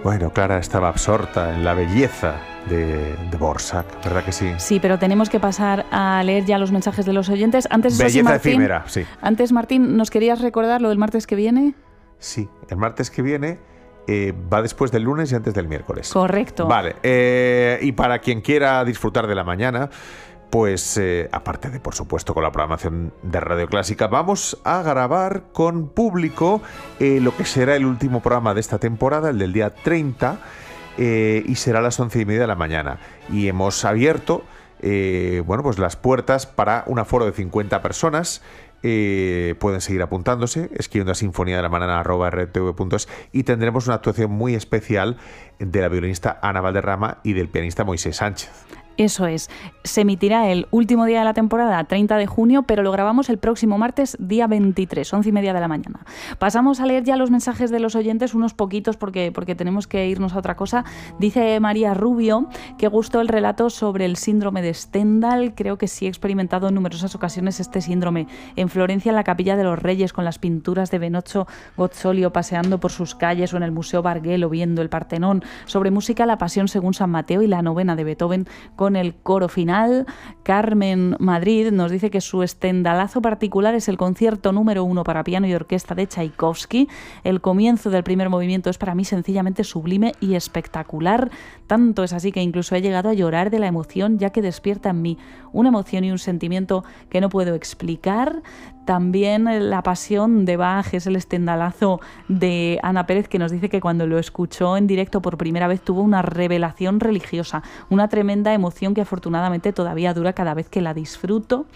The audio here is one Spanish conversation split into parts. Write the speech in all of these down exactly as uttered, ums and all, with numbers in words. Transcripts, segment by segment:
Bueno, Clara estaba absorta en la belleza de, de Dvořák, ¿verdad que sí? Sí, pero tenemos que pasar a leer ya los mensajes de los oyentes. Antes, Belleza sí, Martín, efímera, sí. Antes, Martín, ¿nos querías recordar lo del martes que viene? Sí, el martes que viene eh, va después del lunes y antes del miércoles. Correcto. Vale, eh, y para quien quiera disfrutar de la mañana, pues eh, aparte de, por supuesto, con la programación de Radio Clásica, vamos a grabar con público eh, lo que será el último programa de esta temporada, el del día treinta, eh, y será a las once y media de la mañana. Y hemos abierto eh, bueno, pues las puertas para un aforo de cincuenta personas. Eh, pueden seguir apuntándose escribiendo a sinfonía de la mañana arroba r t v punto es, y tendremos una actuación muy especial de la violinista Ana Valderrama y del pianista Moisés Sánchez. Eso es. Se emitirá el último día de la temporada, treinta de junio, pero lo grabamos el próximo martes, día veintitrés, once y media de la mañana. Pasamos a leer ya los mensajes de los oyentes, unos poquitos porque, porque tenemos que irnos a otra cosa. Dice María Rubio que gustó el relato sobre el síndrome de Stendhal. Creo que sí he experimentado en numerosas ocasiones este síndrome. En Florencia, en la Capilla de los Reyes, con las pinturas de Benoccio Gozzolio paseando por sus calles, o en el Museo Bargello viendo el Partenón. Sobre música, La Pasión según San Mateo y la novena de Beethoven con el coro final. Carmen Madrid nos dice que su estendalazo particular es el concierto número uno para piano y orquesta de Tchaikovsky. El comienzo del primer movimiento es para mí sencillamente sublime y espectacular. Tanto es así que incluso he llegado a llorar de la emoción, ya que despierta en mí una emoción y un sentimiento que no puedo explicar. También La Pasión de Bach es el estendalazo de Ana Pérez, que nos dice que cuando lo escuchó en directo por primera vez tuvo una revelación religiosa, una tremenda emoción que afortunadamente todavía dura cada vez que la disfruto.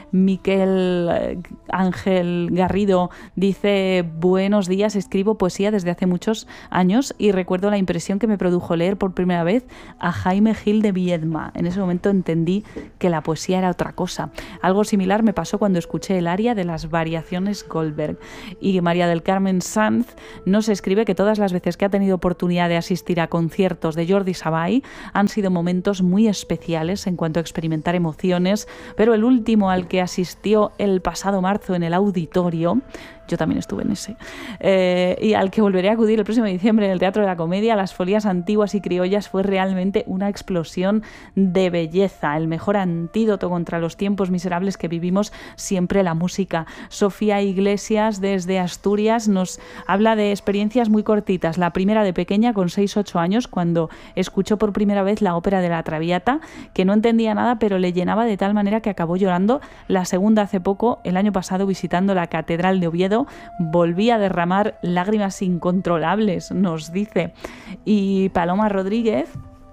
Miquel Ángel Garrido dice: buenos días, escribo poesía desde hace muchos años y recuerdo la impresión que me produjo leer por primera vez a Jaime Gil de Viedma. En ese momento entendí que la poesía era otra cosa. Algo similar me pasó cuando escuché el aria de las variaciones Goldberg. Y María del Carmen Sanz nos escribe que todas las veces que ha tenido oportunidad de asistir a conciertos de Jordi Savall han sido momentos muy especiales en cuanto a experimentar emociones, pero el último al que asistió el pasado marzo en el Auditorio, yo también estuve en ese, eh, y al que volveré a acudir el próximo diciembre en el Teatro de la Comedia, Las Folías Antiguas y Criollas, fue realmente una explosión de belleza, el mejor antídoto contra los tiempos miserables que vivimos, siempre la música. Sofía Iglesias desde Asturias nos habla de experiencias muy cortitas. La primera de pequeña, con seis ocho años, cuando escuchó por primera vez la ópera de La Traviata, que no entendía nada, pero le llenaba de tal manera que acabó llorando. La segunda hace poco, el año pasado, visitando la Catedral de Oviedo, volví a derramar lágrimas incontrolables, nos dice. Y Paloma Rodríguez,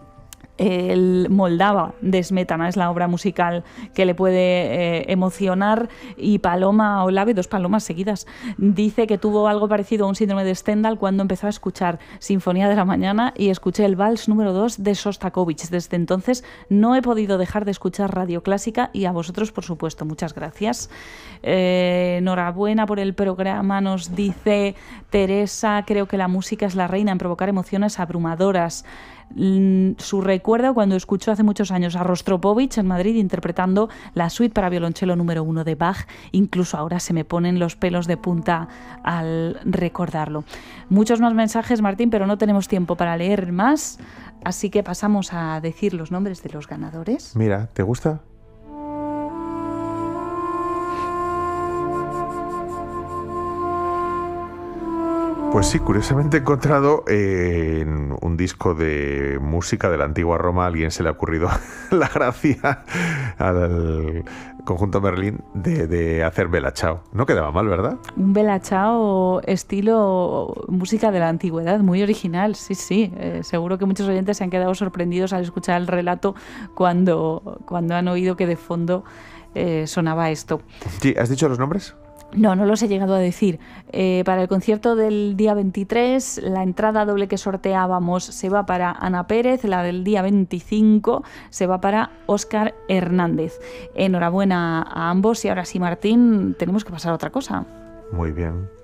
el Moldava de Smetana es la obra musical que le puede eh, emocionar, y Paloma Olave, dos palomas seguidas, dice que tuvo algo parecido a un síndrome de Stendhal cuando empezó a escuchar Sinfonía de la Mañana y escuché el Vals número dos de Shostakovich. Desde entonces no he podido dejar de escuchar Radio Clásica, y a vosotros, por supuesto, muchas gracias. Eh, enhorabuena por el programa, nos dice Teresa. Creo que la música es la reina en provocar emociones abrumadoras. Su recuerdo cuando escuchó hace muchos años a Rostropovich en Madrid interpretando la suite para violonchelo número uno de Bach. Incluso ahora se me ponen los pelos de punta al recordarlo. Muchos más mensajes, Martín, pero no tenemos tiempo para leer más, así que pasamos a decir los nombres de los ganadores. Mira, ¿te gusta? Pues sí, curiosamente he encontrado eh, en un disco de música de la antigua Roma, a alguien se le ha ocurrido la gracia al conjunto Merlín de, de hacer Bella Ciao. No quedaba mal, ¿verdad? Un Bella Ciao estilo música de la antigüedad, muy original, sí, sí. Eh, seguro que muchos oyentes se han quedado sorprendidos al escuchar el relato cuando, cuando han oído que de fondo eh, sonaba esto. Sí, ¿has dicho los nombres? No, no los he llegado a decir. Eh, para el concierto del día veintitrés, la entrada doble que sorteábamos se va para Ana Pérez, la del día veinticinco se va para Óscar Hernández. Enhorabuena a ambos, y ahora sí, Martín, tenemos que pasar a otra cosa. Muy bien.